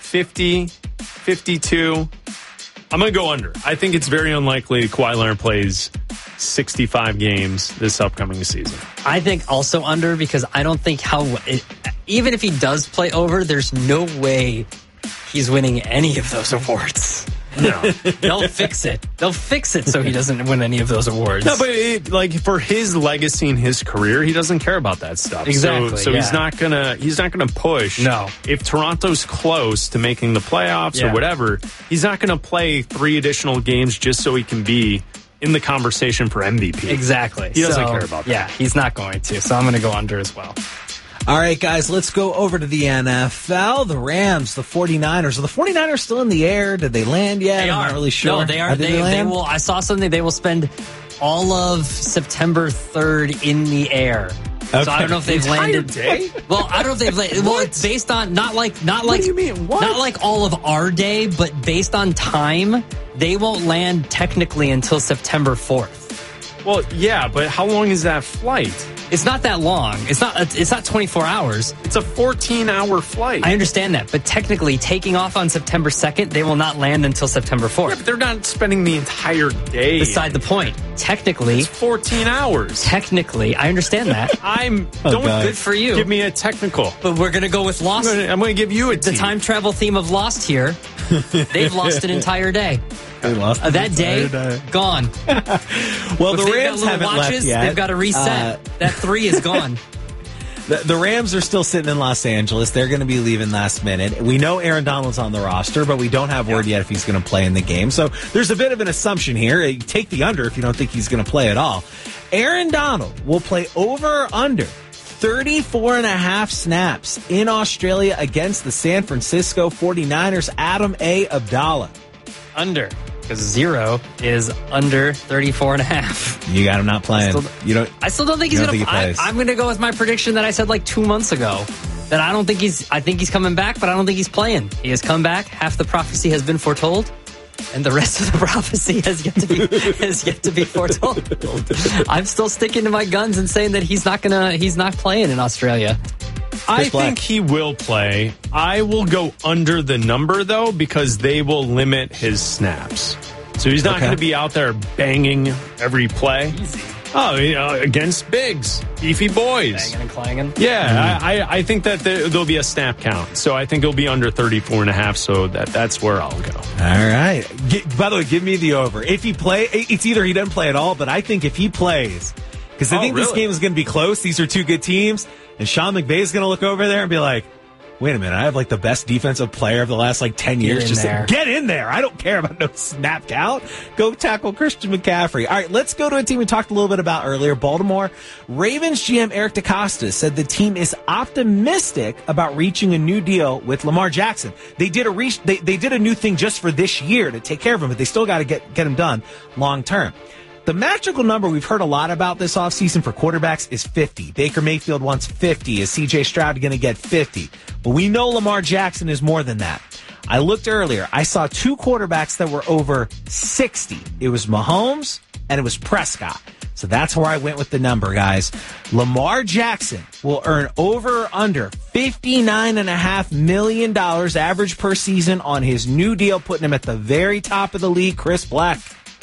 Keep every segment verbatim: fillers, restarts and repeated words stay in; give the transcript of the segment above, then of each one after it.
fifty, fifty-two. I'm going to go under. I think it's very unlikely Kawhi Leonard plays sixty-five games this upcoming season. I think also under because I don't think how, it, even if he does play over, there's no way he's winning any of those awards. No. They'll fix it. They'll fix it so he doesn't win any of those awards. No, but it, like for his legacy and his career, he doesn't care about that stuff. Exactly. So, so yeah. he's not gonna he's not gonna push. No. If Toronto's close to making the playoffs yeah. or whatever, he's not gonna play three additional games just so he can be in the conversation for M V P. Exactly. He doesn't so, care about that. Yeah, he's not going to. So I'm going to go under as well. All right, guys, let's go over to the N F L. The Rams, the 49ers. Are the 49ers still in the air? Did they land yet? They I'm are. not really sure. No, they are. Did They, they, they land? will. I saw something. They will spend all of September third in the air. Okay. So I don't know if they've Entire landed. day? Well, I don't know if they've landed. Well, it's based on not like not What like do you mean? What? not like all of our day, but based on time, they won't land technically until September fourth. Well, yeah, but how long is that flight? It's not that long. It's not. It's not twenty-four hours. It's a fourteen-hour flight. I understand that, but technically, taking off on September second, they will not land until September yeah, fourth. but they're not spending the entire day. Beside the point. Technically, It's fourteen hours. technically, I understand that. I'm Oh, don't God. Good for you. give me a technical. But we're gonna go with I'm Lost. gonna, I'm gonna give you a The team. time travel theme of Lost here. They've lost an entire day. They lost Uh, that day, day. gone. Well, If the they've Rams got little haven't watches, left yet. they've got to reset. Uh, that three is gone. The, the Rams are still sitting in Los Angeles. They're going to be leaving last minute. We know Aaron Donald's on the roster, but we don't have word yet if he's going to play in the game. So there's a bit of an assumption here. Take the under if you don't think he's going to play at all. Aaron Donald will play over or under thirty-four and a half snaps in Australia against the San Francisco 49ers. Adam A. Abdallah. Under. Because zero is under thirty-four and a half. You got him not playing. Still- you don't. I still don't think he's You don't going to think he play. plays? I'm going to go with my prediction that I said like two months ago. That I don't think he's, I think he's coming back, but I don't think he's playing. He has come back. Half the prophecy has been foretold. And the rest of the prophecy has yet to be has yet to be foretold. I'm still sticking to my guns and saying that he's not gonna he's not playing in Australia. I Black. think he will play. I will go under the number, though, because they will limit his snaps. So he's not Okay. going to be out there banging every play. Easy. Oh, you know, against bigs, beefy boys. Banging and clanging. Yeah, I, I I think that there, there'll be a snap count. So I think it'll be under thirty-four and a half. So that, that's where I'll go. All right. Get, by the way, give me the over. If he play, it's either he doesn't play at all, but I think if he plays, because I Oh, think this really? game is going to be close. These are two good teams, and Sean McVay is going to look over there and be like, wait a minute, I have like the best defensive player of the last like ten years. in Just there. get in there. I don't care about no snap count. Go tackle Christian McCaffrey. All right, let's go to a team we talked a little bit about earlier, Baltimore. Ravens G M Eric DeCosta said the team is optimistic about reaching a new deal with Lamar Jackson. They did a re- they, they did a new thing just for this year to take care of him, but they still got to get get him done long term. The magical number we've heard a lot about this offseason for quarterbacks is fifty. Baker Mayfield wants fifty. Is C J Stroud going to get fifty? But we know Lamar Jackson is more than that. I looked earlier. I saw two quarterbacks that were over sixty. It was Mahomes and it was Prescott. So that's where I went with the number, guys. Lamar Jackson will earn over or under fifty-nine point five million dollars average per season on his new deal, putting him at the very top of the league. Chris Black.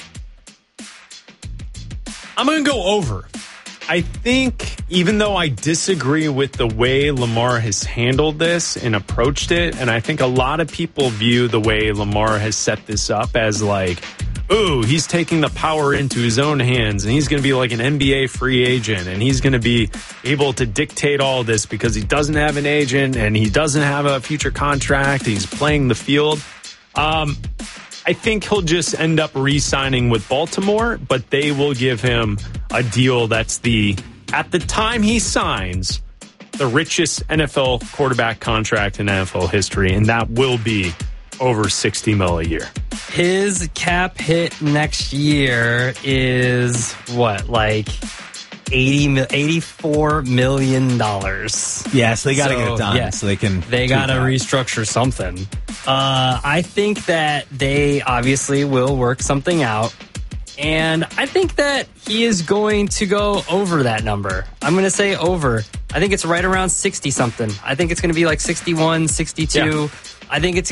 I'm going to go over. I think even though I disagree with the way Lamar has handled this and approached it, and I think a lot of people view the way Lamar has set this up as like, ooh, he's taking the power into his own hands and he's going to be like an N B A free agent and he's going to be able to dictate all this because he doesn't have an agent and he doesn't have a future contract. He's playing the field. Um, I think he'll just end up re-signing with Baltimore, but they will give him a deal that's the, at the time he signs, the richest N F L quarterback contract in N F L history, and that will be over sixty mil a year. His cap hit next year is what, like eighty, eighty-four million dollars. Yes, they got to So, get it done yeah. so they can. They tweak got to that. restructure something. Uh, I think that they obviously will work something out. And I think that he is going to go over that number. I'm going to say over. I think it's right around sixty something. I think it's going to be like sixty-one, sixty-two. Yeah. I think it's